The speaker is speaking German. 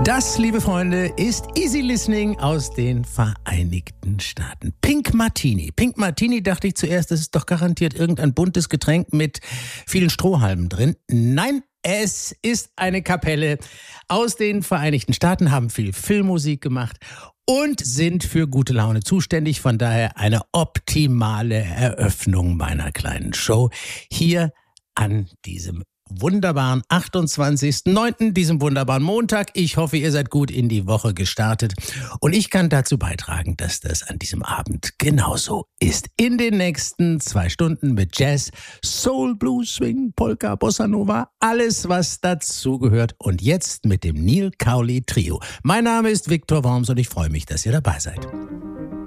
Das, liebe Freunde, ist Easy Listening aus den Vereinigten Staaten. Pink Martini. Pink Martini, dachte ich zuerst, das ist doch garantiert irgendein buntes Getränk mit vielen Strohhalmen drin. Nein, es ist eine Kapelle aus den Vereinigten Staaten, haben viel Filmmusik gemacht und sind für gute Laune zuständig. Von daher eine optimale Eröffnung meiner kleinen Show hier an diesem wunderbaren 28.09., diesem wunderbaren Montag. Ich hoffe, ihr seid gut in die Woche gestartet und ich kann dazu beitragen, dass das an diesem Abend genauso ist. In den nächsten 2 Stunden mit Jazz, Soul, Blues, Swing, Polka, Bossa Nova, alles was dazugehört und jetzt mit dem Neil Cowley Trio. Mein Name ist Viktor Worms und ich freue mich, dass ihr dabei seid.